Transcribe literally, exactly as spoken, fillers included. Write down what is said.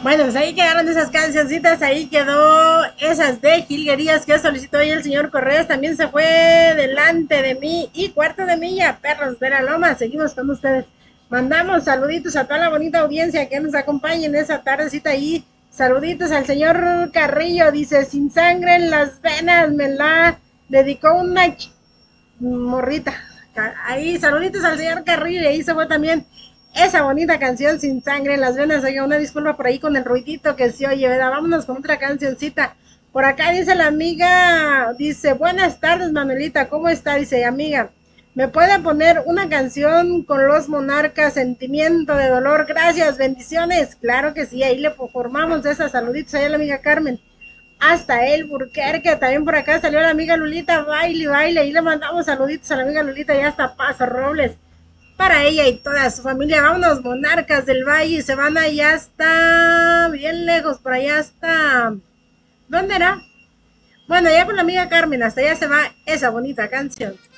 Bueno, pues ahí quedaron esas cancioncitas, ahí quedó esas de jilguerías que solicitó hoy el señor Correas, también se fue delante de mí y cuarto de milla, perros de la loma, seguimos con ustedes. Mandamos saluditos a toda la bonita audiencia que nos acompaña en esa tardecita ahí. Saluditos al señor Carrillo, dice, sin sangre en las venas, me la dedicó una morrita. Ahí, saluditos al señor Carrillo y ahí se fue también esa bonita canción Sin Sangre en las Venas. Oiga, una disculpa por ahí con el ruidito que se oye, ¿verdad? Vámonos con otra cancioncita. Por acá dice la amiga, dice, buenas tardes Manuelita, ¿cómo está? Dice, amiga, ¿me puede poner una canción con Los Monarcas, Sentimiento de Dolor? Gracias, bendiciones. Claro que sí, ahí le formamos esas saluditos ahí a la amiga Carmen. Hasta el Burquerque, también por acá salió la amiga Lulita, baile, baile, y le mandamos saluditos a la amiga Lulita y hasta Paso Robles, para ella y toda su familia. Vámonos, Monarcas del Valle, se van allá hasta, bien lejos, por allá hasta, ¿dónde era? Bueno, allá con la amiga Carmen, hasta allá se va esa bonita canción.